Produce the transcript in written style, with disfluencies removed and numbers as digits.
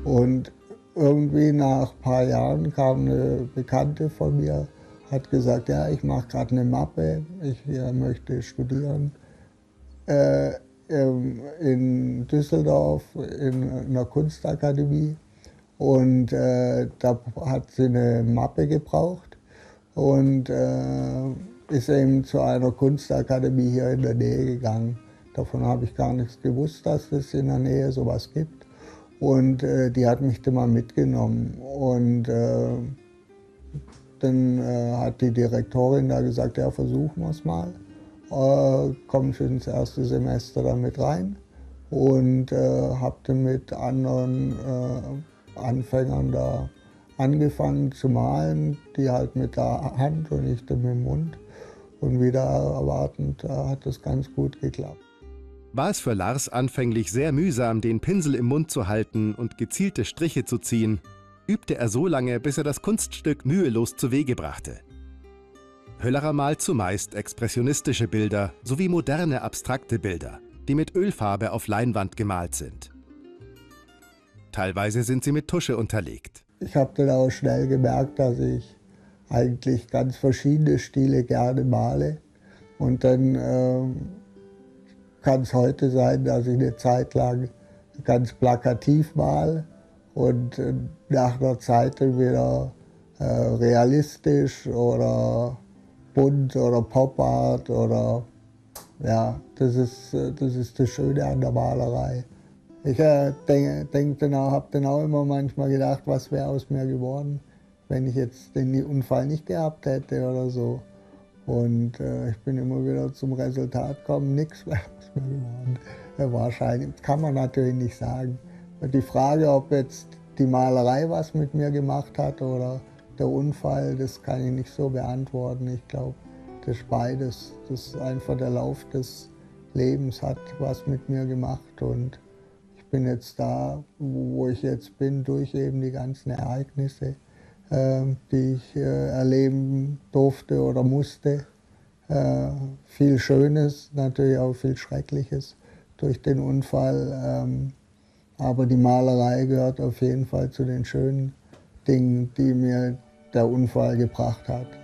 Und irgendwie nach ein paar Jahren kam eine Bekannte von mir, hat gesagt, ja, ich mache gerade eine Mappe, ich möchte studieren in Düsseldorf in einer Kunstakademie. Und da hat sie eine Mappe gebraucht und ist eben zu einer Kunstakademie hier in der Nähe gegangen. Davon habe ich gar nichts gewusst, dass es in der Nähe sowas gibt. Und die hat mich dann mal mitgenommen. Und dann hat die Direktorin da gesagt, ja, versuchen wir es mal. Kommst ins erste Semester da mit rein. Und habe dann mit anderen Anfängern da angefangen zu malen, die halt mit der Hand und ich dann mit dem Mund. Und wieder erwartend hat das ganz gut geklappt. War es für Lars anfänglich sehr mühsam, den Pinsel im Mund zu halten und gezielte Striche zu ziehen, übte er so lange, bis er das Kunststück mühelos zu Wege brachte. Höllerer malt zumeist expressionistische Bilder sowie moderne abstrakte Bilder, die mit Ölfarbe auf Leinwand gemalt sind. Teilweise sind sie mit Tusche unterlegt. Ich habe dann auch schnell gemerkt, dass ich eigentlich ganz verschiedene Stile gerne male. Und dann kann es heute sein, dass ich eine Zeit lang ganz plakativ male und nach einer Zeit dann wieder realistisch oder bunt oder Pop-Art oder ja, das ist das Schöne an der Malerei. Ich habe dann auch immer manchmal gedacht, was wäre aus mir geworden, wenn ich jetzt den Unfall nicht gehabt hätte oder so. Und ich bin immer wieder zum Resultat gekommen, nichts wäre aus mir geworden. Wahrscheinlich, kann man natürlich nicht sagen. Die Frage, ob jetzt die Malerei was mit mir gemacht hat oder der Unfall, das kann ich nicht so beantworten. Ich glaube, das ist beides. Das ist einfach der Lauf des Lebens hat was mit mir gemacht. Und ich bin jetzt da, wo ich jetzt bin, durch eben die ganzen Ereignisse, die ich erleben durfte oder musste. Viel Schönes, natürlich auch viel Schreckliches durch den Unfall. Aber die Malerei gehört auf jeden Fall zu den schönen Dingen, die mir der Unfall gebracht hat.